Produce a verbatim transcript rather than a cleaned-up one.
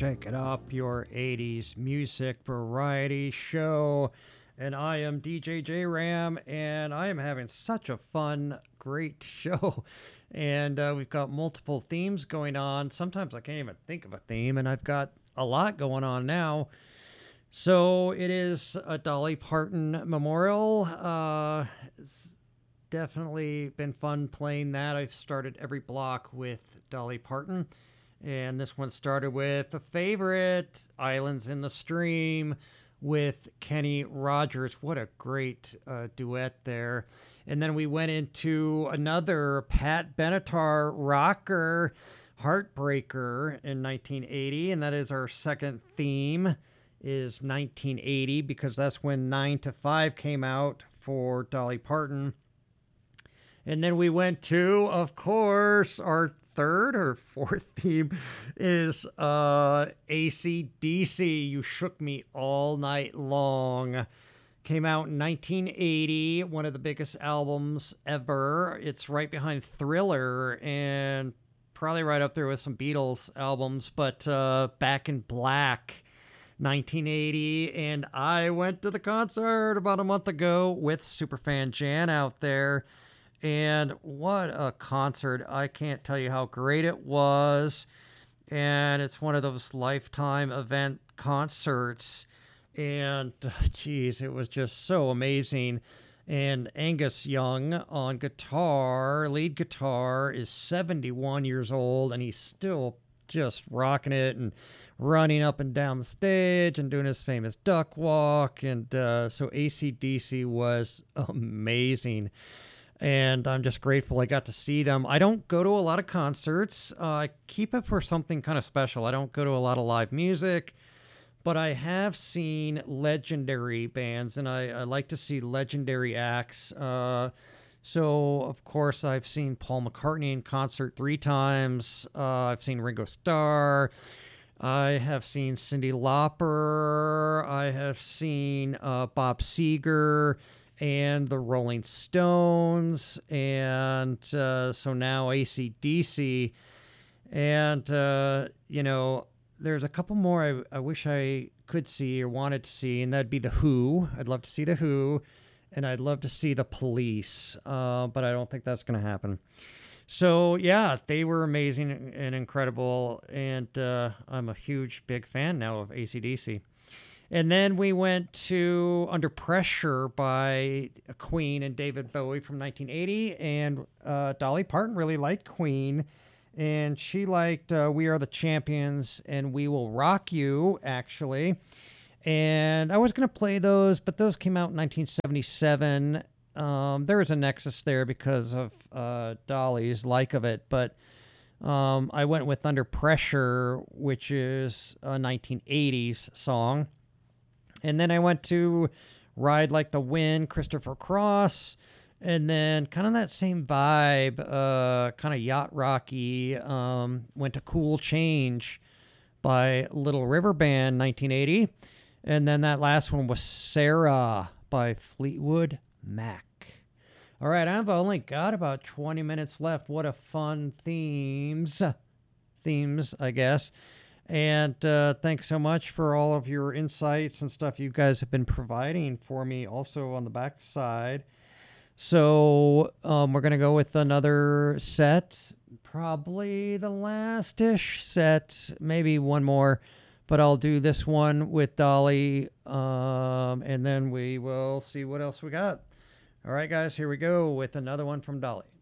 Shake It Up, your eighties music variety show. And I am D J J Ram, and I am having such a fun, great show. And uh, we've got multiple themes going on. Sometimes I can't even think of a theme, and I've got a lot going on now. So it is a Dolly Parton memorial. Uh, it's definitely been fun playing that. I've started every block with Dolly Parton. And this one started with a favorite, Islands in the Stream, with Kenny Rogers. What a great uh, duet there. And then we went into another Pat Benatar rocker, Heartbreaker, in nineteen eighty. And that is our second theme, is nineteen eighty, because that's when nine to five came out for Dolly Parton. And then we went to, of course, our third or fourth theme is uh, A C D C, You Shook Me All Night Long. Came out in nineteen eighty, one of the biggest albums ever. It's right behind Thriller and probably right up there with some Beatles albums, but uh, Back in Black, nineteen eighty. And I went to the concert about a month ago with Superfan Jan out there. And what a concert. I can't tell you how great it was. And it's one of those lifetime event concerts. And, geez, it was just so amazing. And Angus Young on guitar, lead guitar, is seventy-one years old. And he's still just rocking it and running up and down the stage and doing his famous duck walk. And uh, so A C D C was amazing. And I'm just grateful I got to see them. I don't go to a lot of concerts. Uh, I keep it for something kind of special. I don't go to a lot of live music, but I have seen legendary bands, and I, I like to see legendary acts. Uh, so, of course, I've seen Paul McCartney in concert three times. Uh, I've seen Ringo Starr. I have seen Cyndi Lauper. I have seen uh, Bob Seger and the Rolling Stones, and uh, so now A C D C. And, uh, you know, there's a couple more I, I wish I could see or wanted to see, and that'd be The Who. I'd love to see The Who, and I'd love to see The Police, uh, but I don't think that's going to happen. So, yeah, they were amazing and incredible, and uh, I'm a huge, big fan now of A C D C. And then we went to Under Pressure by Queen and David Bowie from nineteen eighty. And uh, Dolly Parton really liked Queen. And she liked uh, We Are the Champions and We Will Rock You, actually. And I was going to play those, but those came out in nineteen seventy-seven. Um, there is a nexus there because of uh, Dolly's like of it. But um, I went with Under Pressure, which is a nineteen eighties song. And then I went to Ride Like the Wind, Christopher Cross, and then kind of that same vibe, uh, kind of yacht rocky, um, went to Cool Change by Little River Band, nineteen eighty. And then that last one was Sarah by Fleetwood Mac. All right, I've only got about twenty minutes left. What a fun themes, themes, I guess. And uh, thanks so much for all of your insights and stuff you guys have been providing for me also on the backside. So um, we're going to go with another set, probably the last-ish set, maybe one more. But I'll do this one with Dolly, um, and then we will see what else we got. All right, guys, here we go with another one from Dolly.